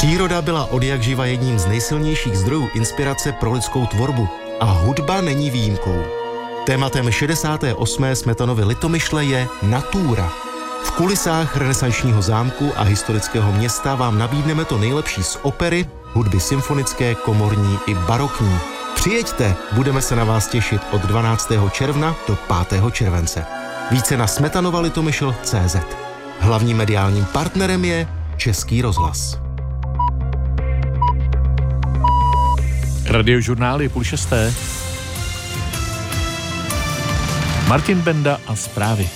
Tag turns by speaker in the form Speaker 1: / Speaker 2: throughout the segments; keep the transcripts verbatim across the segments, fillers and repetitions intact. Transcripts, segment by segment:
Speaker 1: Příroda byla odjakživa jedním z nejsilnějších zdrojů inspirace pro lidskou tvorbu a hudba není výjimkou. Tématem šedesáté osmé Smetanovy Litomyšle je natura. V kulisách renesančního zámku a historického města vám nabídneme to nejlepší z opery, hudby symfonické, komorní i barokní. Přijeďte, budeme se na vás těšit od dvanáctého června do pátého července. Více na smetanova litomyšl tečka cé zet. Hlavním mediálním partnerem je Český rozhlas.
Speaker 2: Radiožurnály půl šesté. Martin Benda a zprávy.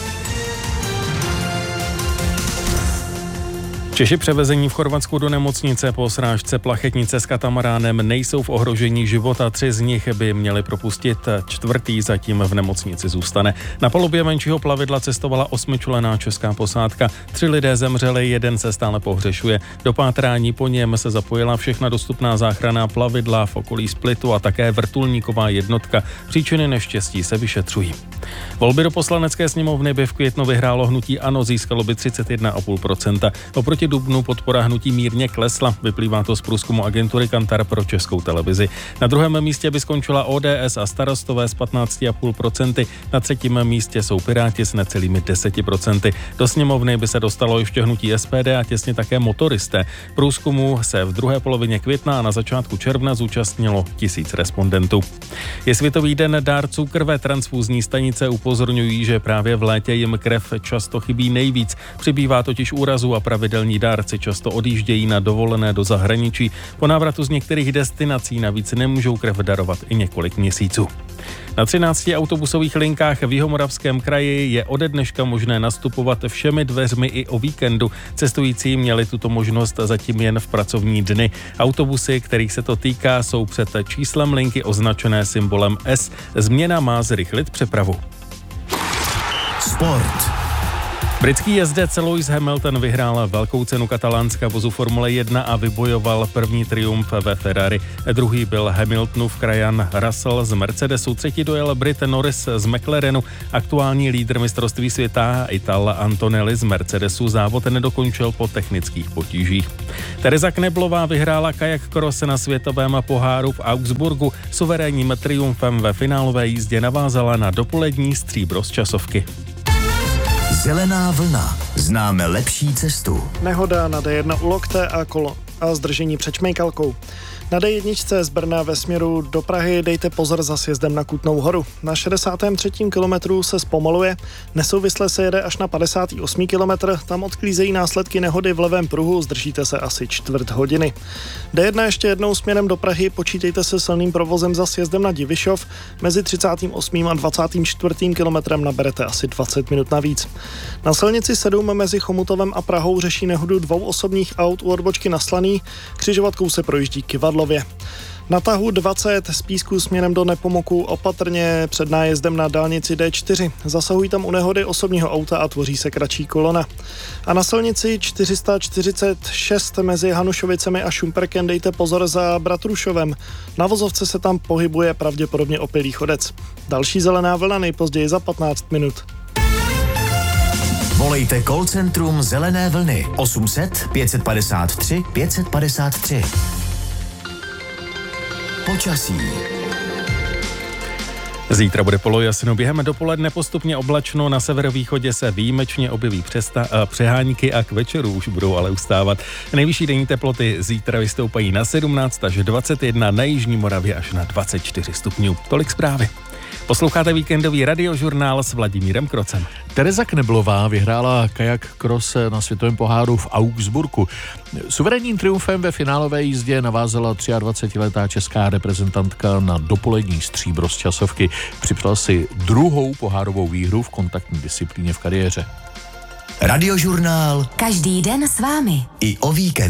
Speaker 2: Češi převezení v Chorvatsku do nemocnice po srážce plachetnice s katamaránem nejsou v ohrožení života. Tři z nich by měli propustit, čtvrtý zatím v nemocnici zůstane. Na palubě menšího plavidla cestovala osmičlenná česká posádka. Tři lidé zemřeli, jeden se stále pohřešuje. Do pátrání po něm se zapojila všechna dostupná záchranná plavidla v okolí Splitu a také vrtulníková jednotka. Příčiny neštěstí se vyšetřují. Volby do Poslanecké sněmovny by v květnu vyhrálo hnutí ANO, získalo by třicet jedna celá pět procenta. Oproti dubnu podpora hnutí mírně klesla, vyplývá to z průzkumu agentury Kantar pro Českou televizi. Na druhém místě by skončila O D S a Starostové s patnáct celá pět procenta, na třetím místě jsou Piráti s necelými deset procent. Do sněmovny by se dostalo ještě hnutí S P D a těsně také motoristé. Průzkumu se v druhé polovině května a na začátku června zúčastnilo tisíc respondentů. Je Světový den dárců krve. Transfúzní stanice upozorňují, že právě v létě jim krev často chybí nejvíc. Přibývá totiž úrazů a pravidelní dárci často odjíždějí na dovolené do zahraničí. Po návratu z některých destinací navíc nemůžou krev darovat i několik měsíců. Na třinácti autobusových linkách v Jihomoravském kraji je ode dneška možné nastupovat všemi dveřmi i o víkendu. Cestující měli tuto možnost zatím jen v pracovní dny. Autobusy, kterých se to týká, jsou před číslem linky označené symbolem S. Změna má zrychlit přepravu.
Speaker 3: Sport.
Speaker 2: Britský jezdec Lewis Hamilton vyhrál velkou cenu katalánska vozu Formule jedna a vybojoval první triumf ve Ferrari. Druhý byl Hamiltonův krajan Russell z Mercedesu, třetí dojel Brit Norris z McLarenu. Aktuální lídr mistrovství světa Ital Antonelli z Mercedesu závod nedokončil po technických potížích. Tereza Kneblová vyhrála kajak cross na světovém poháru v Augsburgu. Suverénním triumfem ve finálové jízdě navázala na dopolední stříbro z časovky.
Speaker 3: Zelená vlna. Známe lepší cestu.
Speaker 4: Nehoda na D jedna u Lokte a kolo a zdržení před Šmejkalkou. Na D jedna z Brna ve směru do Prahy dejte pozor za sjezdem na Kutnou Horu. Na šedesátém třetím kilometru se zpomaluje, nesouvisle se jede až na padesátý osmý kilometr, tam odklízejí následky nehody v levém pruhu, zdržíte se asi čtvrt hodiny. D jedna ještě jednou směrem do Prahy, počítejte se silným provozem za sjezdem na Divišov, mezi třicátým osmým a dvacátým čtvrtým kilometrem naberete asi dvacet minut navíc. Na silnici sedm mezi Chomutovem a Prahou řeší nehodu dvou osobních aut u odbočky na Slaný, křižovatkou se projíždí Kyvadlově. Na tahu dvacet z Písku směrem do Nepomoku opatrně před nájezdem na dálnici D čtyři. Zasahují tam u nehody osobního auta a tvoří se kratší kolona. A na silnici čtyři sta čtyřicet šest mezi Hanušovicemi a Šumperkem dejte pozor za Bratrušovem. Na vozovce se tam pohybuje pravděpodobně opilý chodec. Další zelená vlna nejpozději za patnáct minut.
Speaker 3: Volejte call centrum Zelené vlny osm set pět padesát tři pět padesát tři. Počasí.
Speaker 2: Zítra bude polojasno, během dopoledne postupně oblačno, na severovýchodě se výjimečně objeví přesta- přehánky a k večeru už budou ale ustávat. Nejvyšší denní teploty zítra vystoupají na sedmnáct až dvacet jedna, na jižní Moravě až na dvacet čtyři stupňů. Tolik zprávy. Posloucháte víkendový radiožurnál s Vladimírem Krocem.
Speaker 5: Tereza Kneblová vyhrála kajak cross na světovém poháru v Augsburgu. Suverénním triumfem ve finálové jízdě navázala dvacetiletá česká reprezentantka na dopolední stříbro z časovky. Připsala si druhou pohárovou výhru v kontaktní disciplíně v kariéře.
Speaker 3: Radiožurnál
Speaker 6: každý den s vámi.
Speaker 3: I o víkendu.